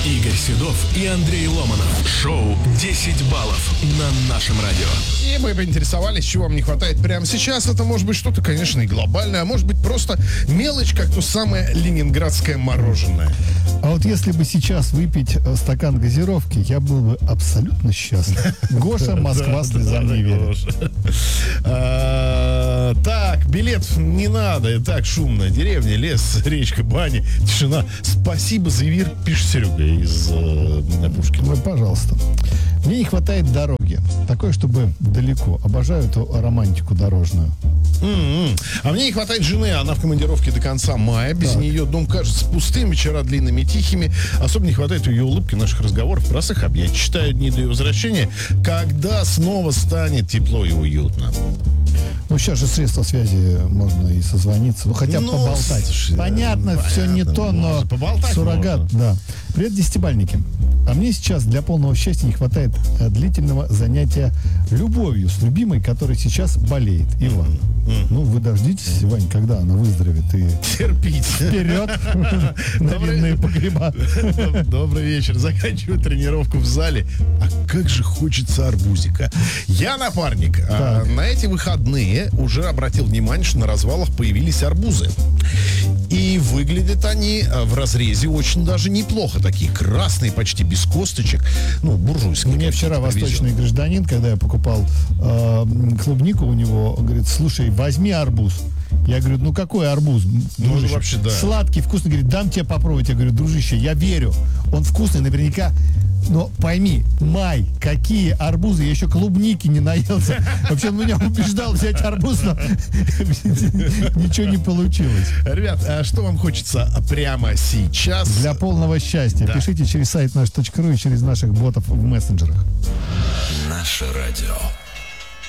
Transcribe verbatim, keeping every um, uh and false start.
Игорь Седов и Андрей Ломанов. Шоу «десять баллов» на нашем радио. И мы поинтересовались, чего вам не хватает прямо сейчас. Это может быть что-то, конечно, и глобальное, а может быть просто мелочь, как то самое ленинградское мороженое. А вот если бы сейчас выпить стакан газировки, я был бы абсолютно счастлив. Гоша, Москва слезам не верит. Так, билет не надо. Так, шумно. Деревня, лес, речка, баня, тишина. Спасибо за эфир, пишет Серега из Пушкина. Пожалуйста. Мне не хватает дороги. Такой, чтобы далеко. Обожаю эту романтику дорожную. Mm-hmm. А мне не хватает жены. Она в командировке до конца мая. Без так. нее дом кажется пустым, вечера длинными, тихими. Особенно не хватает ее улыбки, наших разговоров, простых объятий. Читаю дни до ее возвращения. Когда снова станет тепло и уютно? Ну, сейчас же средства связи можно и созвониться. Ну, хотя бы ну, поболтать. Слушай, понятно, понятно, все не то, но суррогат, можно. Да. Привет, десятибальники. А мне сейчас для полного счастья не хватает а, длительного занятия любовью с любимой, которая сейчас болеет. Иван. Mm-hmm. Ну, вы дождитесь, Вань, когда она выздоровеет, и терпите. Вперед на винные погреба. Добрый вечер. Заканчиваю тренировку в зале. А как же хочется арбузика. Я, напарник, а, на эти выходные уже обратил внимание, что на развалах появились арбузы. И выглядят они в разрезе очень даже неплохо. Такие красные, почти без косточек. Ну, буржуйские. Мне вчера восточный гражданин, когда я покупал э, клубнику у него, говорит, слушай, возьми арбуз. Я говорю, ну какой арбуз? Ну, вообще, да. Сладкий, вкусный. Говорит, дам тебе попробовать. Я говорю, дружище, я верю. Он вкусный, наверняка. Но пойми, май, какие арбузы, я еще клубники не наелся. Вообще, он меня убеждал взять арбуз, но ничего не получилось. Ребят, а что вам хочется прямо сейчас? Для полного счастья. Да. Пишите через сайт наш точка ру и через наших ботов в мессенджерах. Наше радио.